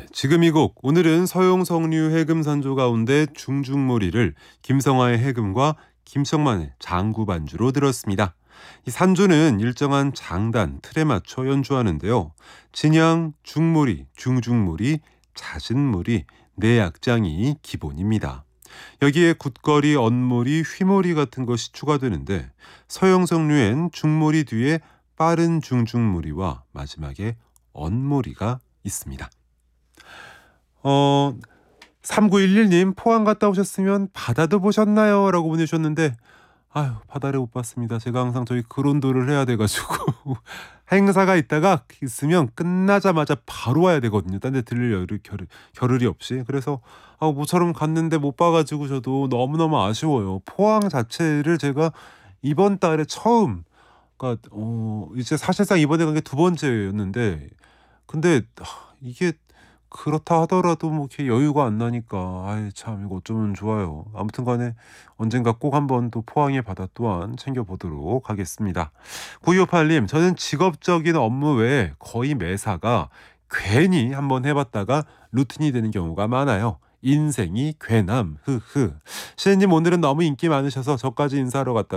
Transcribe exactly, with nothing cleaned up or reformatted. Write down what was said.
지금 이 곡, 오늘은 서용석류 해금 산조 가운데 중중무리를 김성화의 해금과 김성만의 장구 반주로 들었습니다. 이 산조는 일정한 장단, 틀에 맞춰 연주하는데요. 진양, 중무리, 중중무리, 잦은무리, 네 악장이 기본입니다. 여기에 굿거리, 언무리, 휘무리 같은 것이 추가되는데 서영석류엔 중무리 뒤에 빠른 중중무리와 마지막에 언무리가 있습니다. 어, 삼구일일 님 포항 갔다 오셨으면 바다도 보셨나요? 라고 보내주셨는데 아유 바다를 못 봤습니다. 제가 항상 저희 그론도를 해야 돼가지고 행사가 있다가 있으면 끝나자마자 바로 와야 되거든요. 딴 데 들릴 여를, 겨를, 겨를이 없이. 그래서 아, 모처럼 갔는데 못 봐가지고 저도 너무너무 아쉬워요. 포항 자체를 제가 이번 달에 처음, 그러니까 어, 이제 사실상 이번에 간 게 두 번째였는데 근데 하, 이게 그렇다 하더라도 뭐 이렇게 여유가 안 나니까 아이 참 이거 어쩌면 좋아요. 아무튼 간에 언젠가 꼭 한번 또 포항의 바다 또한 챙겨보도록 하겠습니다. 구이오팔 님, 저는 직업적인 업무 외에 거의 매사가 괜히 한번 해봤다가 루틴이 되는 경우가 많아요. 인생이 괜함. 흐흐. 시인님 오늘은 너무 인기 많으셔서 저까지 인사하러 갔다